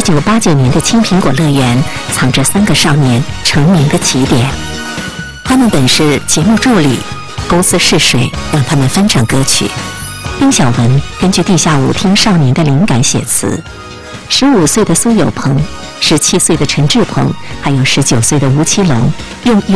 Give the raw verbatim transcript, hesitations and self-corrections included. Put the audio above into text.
九八九年的青苹果乐园藏着三个少年成名的起点。他们本是节目助理，公司试水让他们翻唱歌曲。丁晓雯根据地下舞厅少年的灵感写词，十五岁的苏有朋、十七岁的陈志朋，还有十九岁的吴奇隆，用